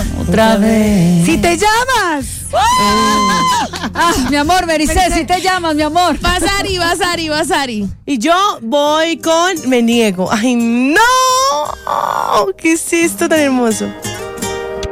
otra vez. Si te llamas. Mi amor, Mericé, si te llamas, mi amor. Vas Ari. Y yo voy con Me Niego. ¡Ay, no! ¿Qué es esto tan hermoso?